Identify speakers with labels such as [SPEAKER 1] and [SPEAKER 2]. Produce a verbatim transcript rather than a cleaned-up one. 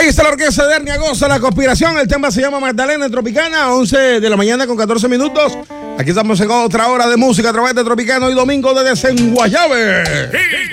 [SPEAKER 1] Ahí está la orquesta de Ernia Goza, La Conspiración. El tema se llama Magdalena Tropicana, once de la mañana con catorce minutos. Aquí estamos en otra hora de música a través de Tropicano y Domingo de Desenguayabe.